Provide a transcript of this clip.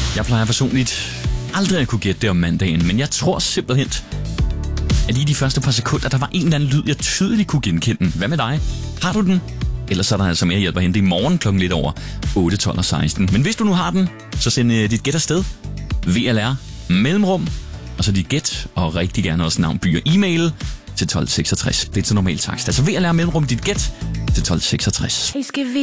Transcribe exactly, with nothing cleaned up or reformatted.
Jeg plejer personligt aldrig at kunne gætte det om mandagen, men jeg tror simpelthen, at lige de første par sekunder, der var en eller anden lyd, jeg tydeligt kunne genkende. Hvad med dig? Har du den? Ellers så er der altså mere hjælp at hente i morgen klokken lidt over otte, tolv og seksten. Men hvis du nu har den, så send uh, dit gæt afsted. V L R mellemrum, og så dit gæt, og rigtig gerne også navn, by og e-mail til tolv seksogtres. Det er til normal takst. Altså V L R mellemrum dit gæt til tolv seksogtres.